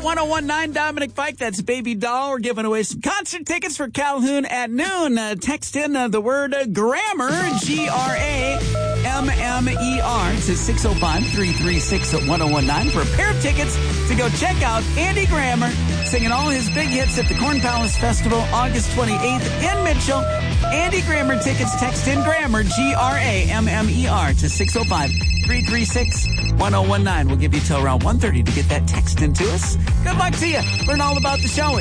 1019 Dominic Pike. That's Baby Doll. We're giving away some concert tickets for Calhoun at noon. Text in the word grammar, Grammer, to 605-336-1019 for a pair of tickets to go check out Andy Grammer singing all his big hits at the Corn Palace Festival August 28th in Mitchell. Andy Grammer tickets, text in Grammer, Grammer, to 605-336-1019. We'll give you till around 1:30 to get that text into us. Good luck to you. Learn all about the show at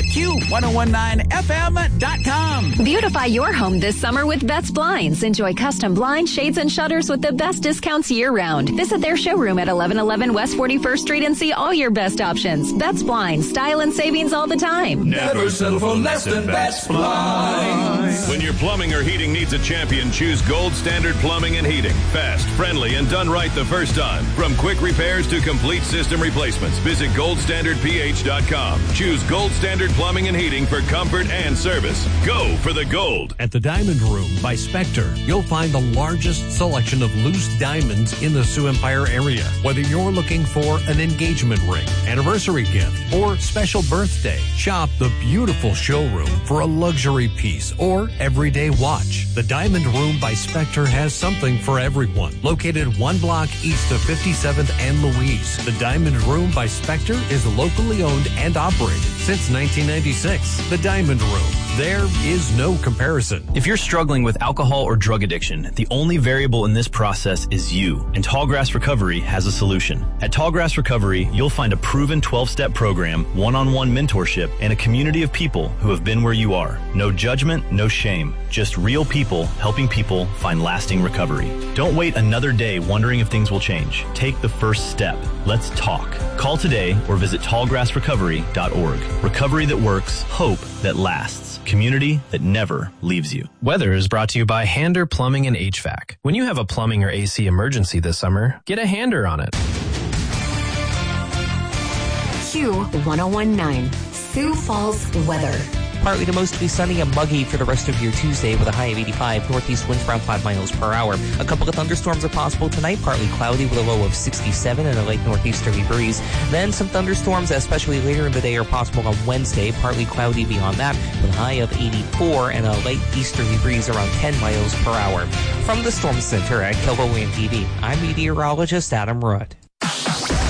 Q1019FM.com. Beautify your home this summer with Betts Blinds. Enjoy custom blinds, shades, and shutters with the best discounts year-round. Visit their showroom at 1111 West 41st Street and see all your best options. Betts Blinds, style and savings all the time. Never settle for less than Betts Blinds. When your plumbing or heating needs a champion, choose Gold Standard Plumbing and Heating. Fast, friendly, and done right the first time. From quick repairs to complete system replacements, visit goldstandardph.com. Choose Gold Standard Plumbing and Heating for comfort and service. Go for the gold. At the Diamond Room by Spectre, you'll find the largest selection of loose diamonds in the Sioux Empire area. Whether you're looking for an engagement ring, anniversary gift, or special birthday, shop the beautiful showroom for a luxury piece or everyday watch. The Diamond Room by Spectre has something for everyone. Located one block east of 57th and Louise, the Diamond Room by Spectre is locally owned and operated since 1996. The Diamond Room. There is no comparison. If you're struggling with alcohol or drug addiction, the only variable in this process is you, and Tallgrass Recovery has a solution. At Tallgrass Recovery, you'll find a proven 12-step program, one-on-one mentorship, and a community of people who have been where you are. No judgment, no shame, just real people helping people find lasting recovery. Don't wait another day wondering if things will change. Take the first step. Let's talk. Call today or visit tallgrassrecovery.org. Recovery that works, hope that lasts. Community that never leaves you. Weather is brought to you by Hander Plumbing and HVAC. When you have a plumbing or AC emergency this summer, get a Hander on it. Q1019, Sioux Falls weather. Partly to mostly sunny and muggy for the rest of your Tuesday with a high of 85. Northeast winds around 5 miles per hour. A couple of thunderstorms are possible tonight. Partly cloudy with a low of 67 and a light northeasterly breeze. Then some thunderstorms, especially later in the day, are possible on Wednesday. Partly cloudy beyond that with a high of 84 and a light easterly breeze around 10 miles per hour. From the Storm Center at KOOM TV, I'm meteorologist Adam Rudd.